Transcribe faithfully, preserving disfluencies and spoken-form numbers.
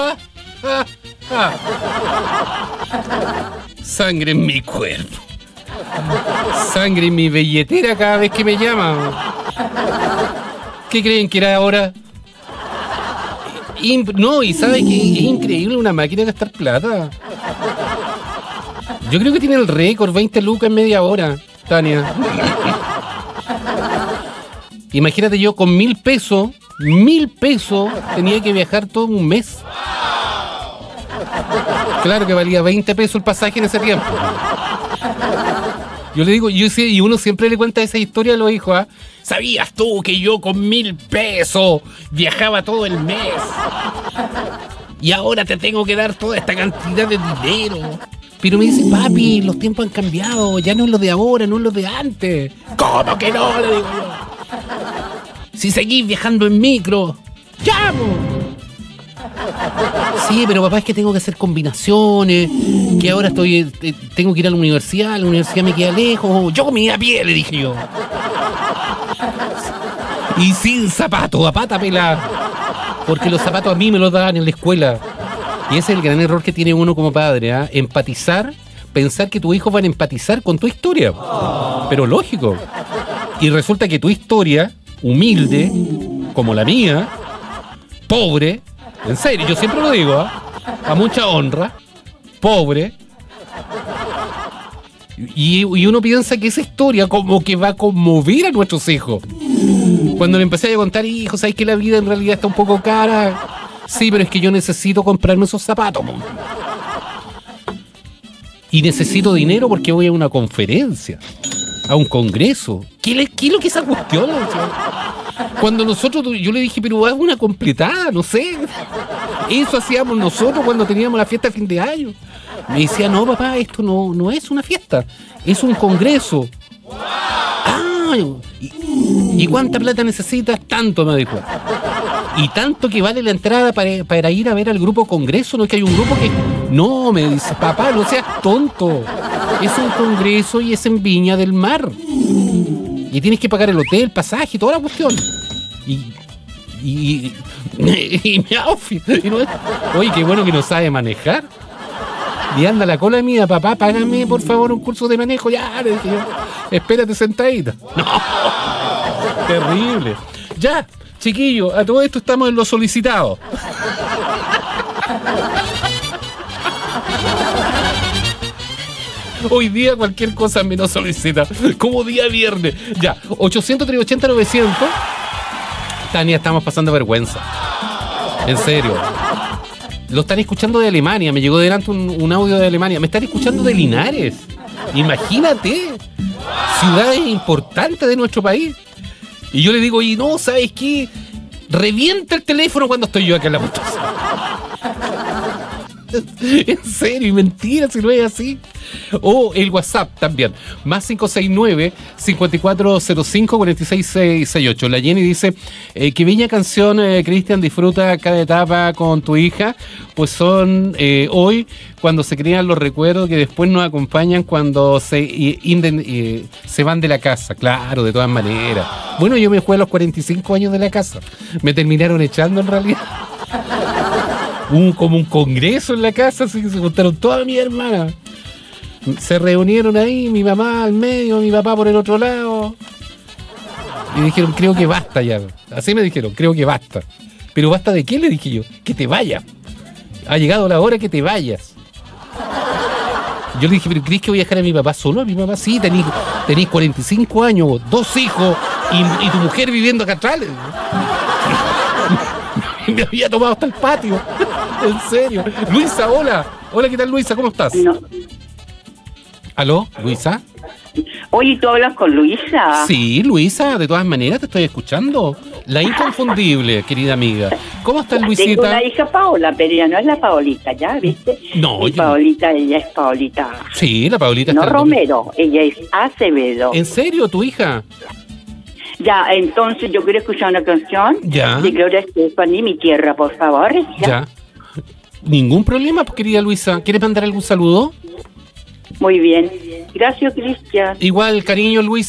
Ah, ah, ah. Sangre en mi cuerpo. Sangre en mi billetera cada vez que me llaman. ¿Qué creen que era ahora? Imp- no, y ¿sabe qué? Es increíble una máquina de gastar plata. Yo creo que tiene el récord, veinte lucas en media hora, Tania. Imagínate yo con mil pesos, mil pesos, tenía que viajar todo un mes. Claro que valía veinte pesos el pasaje en ese tiempo. Yo le digo, yo sé, y uno siempre le cuenta esa historia a los hijos, ¿ah? ¿Sabías tú que yo con mil pesos viajaba todo el mes? Y ahora te tengo que dar toda esta cantidad de dinero. Pero me dice, papi, los tiempos han cambiado, ya no es lo de ahora, no es lo de antes. ¿Cómo que no? Le digo yo. Si seguís viajando en micro, ¡llamo! Sí, pero papá, es que tengo que hacer combinaciones, que ahora estoy, eh, tengo que ir a la universidad, la universidad me queda lejos. Yo comí a pie, le dije yo. Y sin zapatos, a pata pelada. Porque los zapatos a mí me los daban en la escuela. Y ese es el gran error que tiene uno como padre, ¿eh? Empatizar, pensar que tus hijos van a empatizar con tu historia. Pero lógico. Y resulta que tu historia, humilde, como la mía, pobre, en serio, yo siempre lo digo, ¿eh? A mucha honra, pobre. Y, y uno piensa que esa historia como que va a conmover a nuestros hijos. Cuando le empecé a contar, hijo, ¿sabes que la vida en realidad está un poco cara? Sí, pero es que yo necesito comprarme esos zapatos. Y necesito dinero porque voy a una conferencia, a un congreso. ¿Qué, le, qué es lo que esa cuestión? Cuando nosotros, yo le dije, pero haz una completada, no sé. Eso hacíamos nosotros cuando teníamos la fiesta de fin de año. Me decía, no, papá, esto no, no es una fiesta, es un congreso. Ah, ¿y, ¿y cuánta plata necesitas? Tanto, me dijo. Y tanto que vale la entrada para, para ir a ver al grupo congreso. No es que hay un grupo que... No, me dice, papá, no seas tonto. Es un congreso y es en Viña del Mar. Y tienes que pagar el hotel, el pasaje, toda la cuestión. Y... Y... Y, y mi outfit. Y no, oye, qué bueno que no sabe manejar. Y anda la cola mía, papá, págame por favor un curso de manejo. Ya, le dije yo, espérate sentadita. No, terrible. Ya, chiquillo, a todo esto estamos en lo solicitado. Hoy día cualquier cosa menos solicita. Como día viernes. Ya, ochocientos, trescientos ochenta, novecientos. Tania, estamos pasando vergüenza. En serio. Lo están escuchando de Alemania. Me llegó delante un, un audio de Alemania. Me están escuchando de Linares. Imagínate. Ciudades importantes de nuestro país. Y yo le digo, y no, ¿sabes qué? Revienta el teléfono cuando estoy yo acá en la motosa. En serio, y mentira si no es así. O el WhatsApp también, más cinco seis nueve, cinco cuatro cero cinco, cuatro seis seis ocho. La Jenny dice, eh, qué bella canción, eh, Cristian, disfruta cada etapa con tu hija, pues son eh, hoy cuando se crean los recuerdos que después nos acompañan cuando se, eh, inden, eh, se van de la casa. Claro, de todas maneras. Bueno, yo me fui a los cuarenta y cinco años de la casa, me terminaron echando en realidad. Un, como un congreso en la casa, así que se juntaron todas mis hermanas. Se reunieron ahí, mi mamá al medio, mi papá por el otro lado. Y dijeron, creo que basta ya. Así me dijeron, creo que basta. ¿Pero basta de qué? Le dije yo. Que te vayas. Ha llegado la hora que te vayas. Yo le dije, ¿pero crees que voy a dejar a mi papá solo? A mi mamá, sí, tenés, tenés cuarenta y cinco años, dos hijos y, y tu mujer viviendo acá atrás. Me había tomado hasta el patio. En serio. Luisa, hola. Hola, ¿qué tal, Luisa? ¿Cómo estás? No. ¿Aló, Luisa? Oye, ¿tú hablas con Luisa? Sí, Luisa, de todas maneras te estoy escuchando. La inconfundible, querida amiga. ¿Cómo estás, Luisita? Tengo una hija Paola, pero ella no es la Paolita, ¿ya? ¿Viste? No, Mi yo... Paolita, ella es Paolita. Sí, la Paolita no está... No Romero, ella es Acevedo. ¿En serio, tu hija? Ya, entonces yo quiero escuchar una canción ya. de Gloria Estefan, Mi Tierra, por favor. Ya. ya. Ningún problema, pues, querida Luisa. ¿Quieres mandar algún saludo? Muy bien. Gracias, Cristian. Igual, cariño, Luisa.